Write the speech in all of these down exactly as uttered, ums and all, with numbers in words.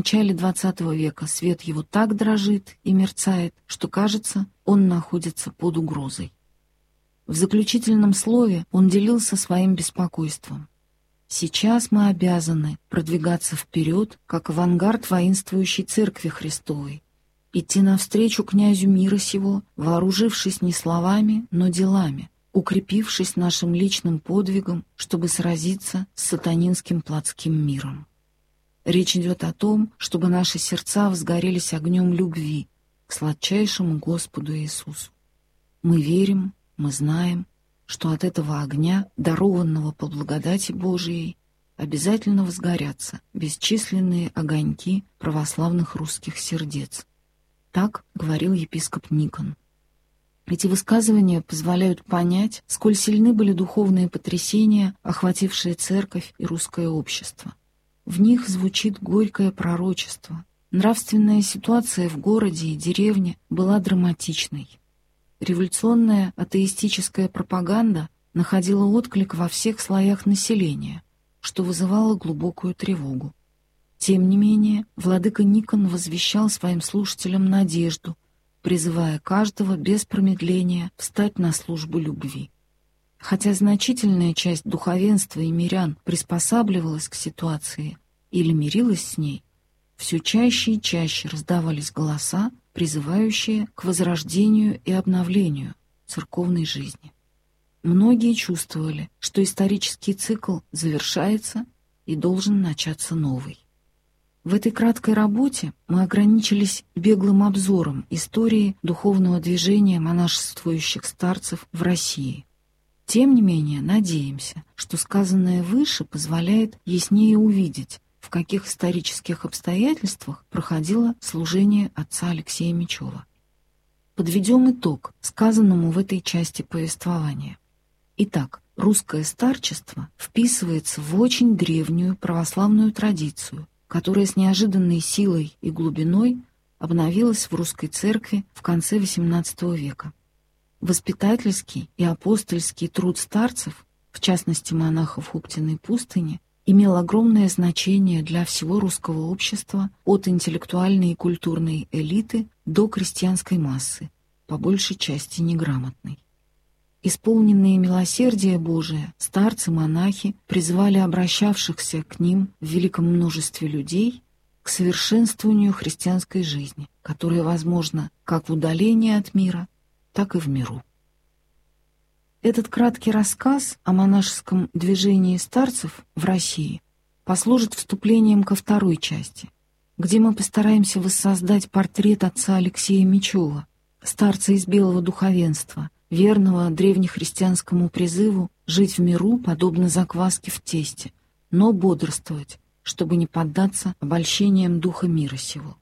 начале двадцатого века свет его так дрожит и мерцает, что, кажется, он находится под угрозой. В заключительном слове он делился своим беспокойством. «Сейчас мы обязаны продвигаться вперед, как авангард воинствующей Церкви Христовой, идти навстречу князю мира сего, вооружившись не словами, но делами, укрепившись нашим личным подвигом, чтобы сразиться с сатанинским плотским миром. Речь идет о том, чтобы наши сердца возгорелись огнем любви к сладчайшему Господу Иисусу. Мы верим, мы знаем, что от этого огня, дарованного по благодати Божией, обязательно возгорятся бесчисленные огоньки православных русских сердец. Так говорил епископ Никон. Эти высказывания позволяют понять, сколь сильны были духовные потрясения, охватившие церковь и русское общество. В них звучит горькое пророчество. Нравственная ситуация в городе и деревне была драматичной. Революционная атеистическая пропаганда находила отклик во всех слоях населения, что вызывало глубокую тревогу. Тем не менее, владыка Никон возвещал своим слушателям надежду, призывая каждого без промедления встать на службу любви. Хотя значительная часть духовенства и мирян приспосабливалась к ситуации или мирилась с ней, все чаще и чаще раздавались голоса, призывающие к возрождению и обновлению церковной жизни. Многие чувствовали, что исторический цикл завершается и должен начаться новый. В этой краткой работе мы ограничились беглым обзором истории духовного движения монашествующих старцев в России. Тем не менее, надеемся, что сказанное выше позволяет яснее увидеть, в каких исторических обстоятельствах проходило служение отца Алексея Мечева. Подведем итог сказанному в этой части повествования. Итак, русское старчество вписывается в очень древнюю православную традицию, которая с неожиданной силой и глубиной обновилась в русской церкви в конце восемнадцатого века. Воспитательский и апостольский труд старцев, в частности монахов Оптиной пустыни, имел огромное значение для всего русского общества от интеллектуальной и культурной элиты до крестьянской массы, по большей части неграмотной. Исполненные милосердия Божия, старцы-монахи призывали обращавшихся к ним в великом множестве людей к совершенствованию христианской жизни, которая возможна как в удалении от мира, так и в миру. Этот краткий рассказ о монашеском движении старцев в России послужит вступлением ко второй части, где мы постараемся воссоздать портрет отца Алексея Мечева, старца из белого духовенства, верного древнехристианскому призыву жить в миру, подобно закваске в тесте, но бодрствовать, чтобы не поддаться обольщениям духа мира сего.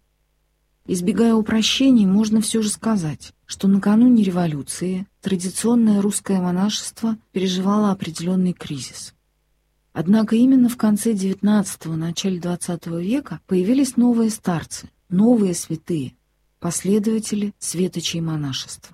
Избегая упрощений, можно все же сказать, что накануне революции традиционное русское монашество переживало определенный кризис. Однако именно в конце девятнадцатого – начале двадцатого века появились новые старцы, новые святые, последователи светочей монашества.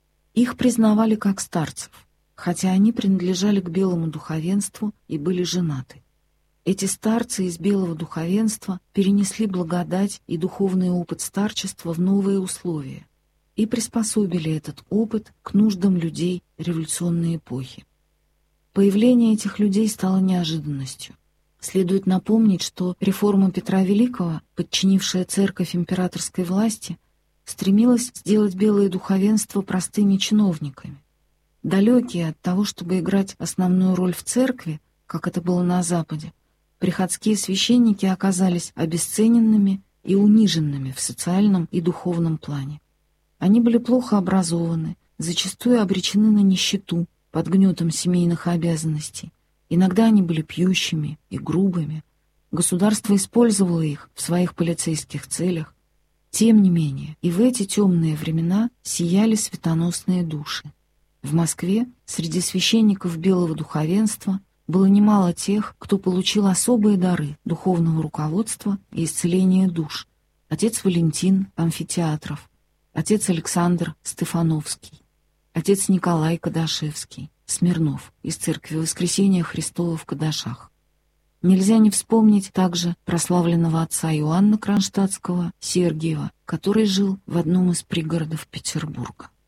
Их признавали как старцев, хотя они принадлежали к белому духовенству и были женаты. Эти старцы из белого духовенства перенесли благодать и духовный опыт старчества в новые условия и приспособили этот опыт к нуждам людей революционной эпохи. Появление этих людей стало неожиданностью. Следует напомнить, что реформа Петра Великого, подчинившая церковь императорской власти, стремилась сделать белое духовенство простыми чиновниками. Далекие от того, чтобы играть основную роль в церкви, как это было на Западе, приходские священники оказались обесцененными и униженными в социальном и духовном плане. Они были плохо образованы, зачастую обречены на нищету под гнетом семейных обязанностей. Иногда они были пьющими и грубыми. Государство использовало их в своих полицейских целях. Тем не менее, и в эти темные времена сияли светоносные души. В Москве среди священников белого духовенства было немало тех, кто получил особые дары духовного руководства и исцеления душ. Отец Валентин Амфитеатров, отец Александр Стефановский, отец Николай Кадашевский, Смирнов из Церкви Воскресения Христова в Кадашах. Нельзя не вспомнить также прославленного отца Иоанна Кронштадтского, Сергиева, который жил в одном из пригородов Петербурга.